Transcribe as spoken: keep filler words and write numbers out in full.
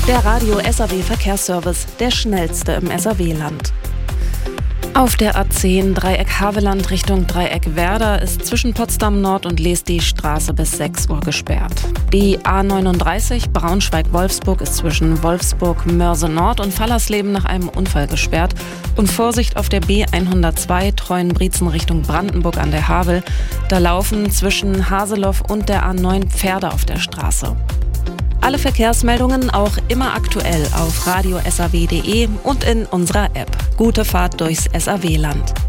Der Radio S A W Verkehrsservice, der schnellste im S A W-Land. Auf der A zehn Dreieck Havelland Richtung Dreieck Werder ist zwischen Potsdam Nord und Lees die Straße bis sechs Uhr gesperrt. Die A neununddreißig Braunschweig-Wolfsburg ist zwischen Wolfsburg, Mörse Nord und Fallersleben nach einem Unfall gesperrt. Und Vorsicht auf der B hundertzwei Treuenbrietzen Richtung Brandenburg an der Havel. Da laufen zwischen Haseloff und der A neun Pferde auf der Straße. Alle Verkehrsmeldungen auch immer aktuell auf radio S A W punkt de und in unserer App. Gute Fahrt durchs S A W-Land.